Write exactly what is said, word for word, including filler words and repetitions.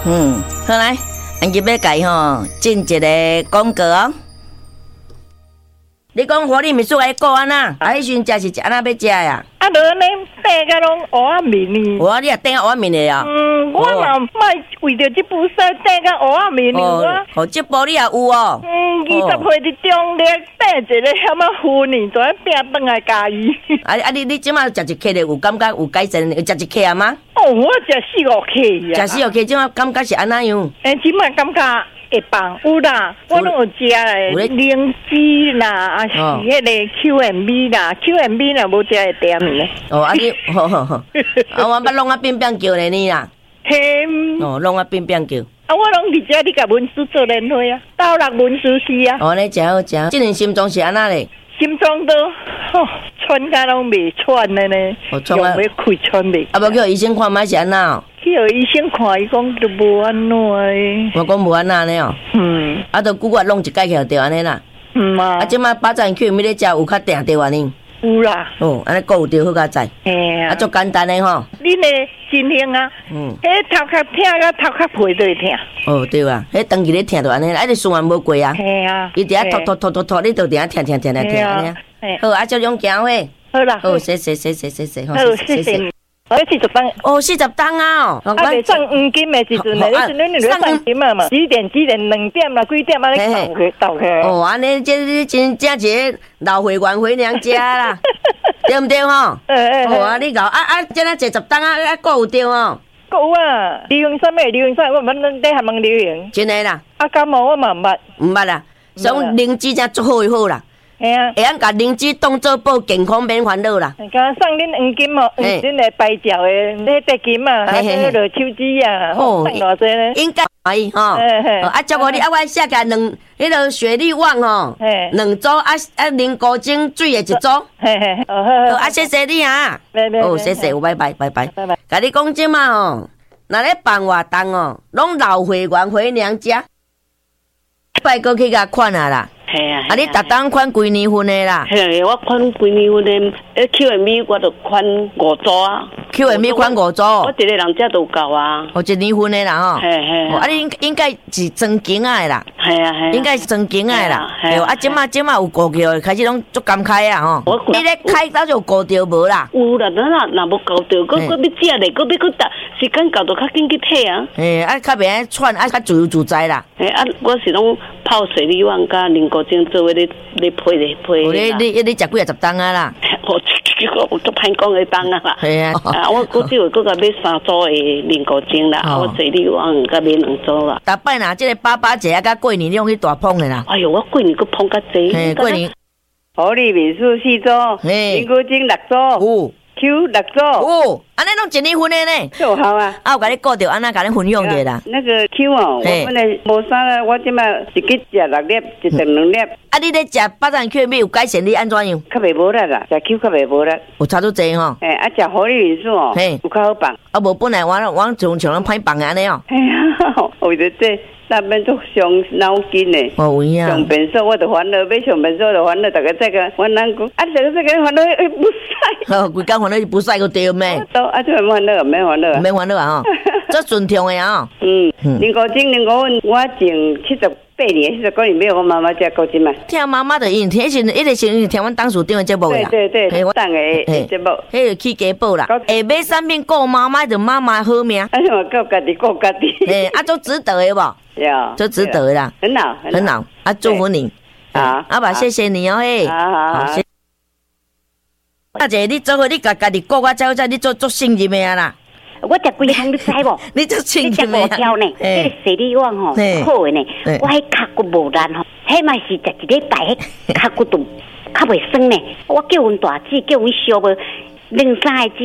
嗯，好来，俺今要改吼进一个广告哦。你讲火力秘书来顾安那？啊，迄阵食是安那要食呀？ 啊，无安尼订甲拢蚵仔面呢？ 我你也订蚵仔面的啊？ 嗯，我嘛莫为着这部赛订甲蚵仔面呢。 哦，哦，这部你也有哦。 嗯，二十岁伫中咧订一个什么婚呢？就要拼转来家己。 啊啊，你你即马食一克咧，有感觉有改善？有食一克啊吗？ 哦，我食四五克啊。 食四五克，即马感觉是安那样？ 诶，即马感觉。会放有啦，我拢有食诶，灵芝啦，啊是迄个 Q M B 啦 ，Q M B 啦无食会点呢。 哦，啊你，好好好，啊我捌弄啊变变叫咧你啦。 嘿。哦， 弄啊变变叫。 啊，我拢伫遮，你甲文书做联会啊，到六文书是啊。 哦，你真好真好，即阵心脏是安那咧？ 心脏都，吼，喘甲拢未喘的呢。 哦，喘啊。 要开喘未？ 啊，无叫医生看卖是安那？ 去互医生看，伊讲都无安怎诶。 我讲无安那呢哦。嗯。啊，都久我弄一解起就对安尼啦。嗯啊。啊，即马巴掌去咪咧食有较定着安尼。 有啦。 哦，安尼顾有着好甲在。嘿啊。啊，足简单诶吼。 恁诶真行啊。嗯。迄头壳疼甲头壳皮都会疼。哦， 对啊，迄长期咧疼着安尼，啊，你循环无过啊。嘿啊。伊伫遐拖拖拖拖拖，你就伫遐疼疼疼疼疼安尼。好，啊，就用行喂。 好啦。 好，谢谢谢谢谢谢。 好，谢谢。我四十档哦，四十档啊！ 啊，未送黄金的时阵呢，你阵你你送金啊嘛？几点几点两点啦，几点啊？你倒去倒去。 哦，安尼这你真正一个老会员回娘家啦，对不对吼？诶诶。哦啊，你搞啊啊，这那四十档啊，啊，够有对哦。 够啊！流行啥物？流行啥？我问恁底还问流行。 真诶啦。 啊，感冒我嘛毋捌。 毋捌啦，像灵芝才足好诶好啦。嘿啊，会晓甲灵芝当做保健康免烦恼啦。 甲送恁黄金哦，恁来白照的，迄块金啊，还有落手指啊，送偌济呢？应该可以吼。啊，照顾你啊，我写个两，迄个雪莉旺吼，两组啊啊，灵菇精水的一组。嘿嘿，哦好。啊，谢谢你啊。哦，谢谢，拜拜拜拜拜拜。甲你讲即嘛吼，若咧办活动哦，拢老会员回娘家，拜过去甲款啊啦。系啊，啊你逐当款几年份的啦？ 嘿，我款几年份的，诶 Q M B 我就款五组啊。 Q M B 款五组， 我一个人遮都有够啊。 哦，一年份的啦吼。嘿嘿。啊，你应该是装金啊的啦。系啊系。应该是装金啊啦。系啊，即马即马有顾着，开始拢足感慨啊吼。你咧开早就顾着无啦？ 有啦，咱若若无顾着，佫佫要食咧，佫要佫搭时间到就较紧去退啊。 嘿，啊较袂爱喘，啊较自由自在啦。 嘿，啊我是拢泡水利旺甲灵果精做咧咧配咧配。 你你你食几啊十档啊啦？ 我我都歹讲的档啊啦。 系啊。 啊，我我只有佫甲买三组的灵果精啦，啊我水利旺甲买两组啦。 逐摆若即个爸爸节啊，甲过年你用去大捧的啦。 哎哟，我过年佫捧较济。 嘿，过年。 火力美术四组，灵果精六组。Q 六组哦，安尼拢一年份的呢， 就好啊。 啊，有甲你顾着，安那甲你分享者啦。 那个 Q 哦，我本来无啥啦，我即摆一日食六粒，一顿两粒。 啊，你咧食巴掌 Q 有改善？你安怎样？ 较袂无力啦，食 Q 较袂无力。 有差足济吼。 诶，啊，食火力元素哦，有较好放。 啊，无本来我我像像咱歹放安尼哦。 哎呀，为着这。那边都伤脑筋呢， 哦有影。 上便所我就烦恼，要上便所就烦恼，大家再个我难讲，啊，这个这个烦恼不使。 哦，规工烦恼不使个对咩？ 都啊，这烦恼免烦恼啊， 免烦恼啊吼，这顺畅的啊。 嗯，零五精零五分，我种七十八年，七十九年买我妈妈家高精嘛。 听妈妈的因，听时一直先听阮当属顶的节目啦。 对对对，我当的节目， 迄个去家宝啦。下尾产品顾妈妈就妈妈好命。 啊，什么顾家己顾家己？ 诶，啊，做值得的无？ 有， 就值得啦， 很好， 很好啊！祝福你， 好， 阿爸，谢谢你哦，嘿， 好好好。 大姐，你做伙你家家己顾我照照，你做做信任的啊啦。 我食规项你知无？ 你做信任的。 你食五条呢？迄个水利网吼，好的呢。我迄脚骨无力吼，迄嘛是食一礼拜，迄脚骨都较袂酸呢。我叫阮大姊，叫阮小妹，两三个姊。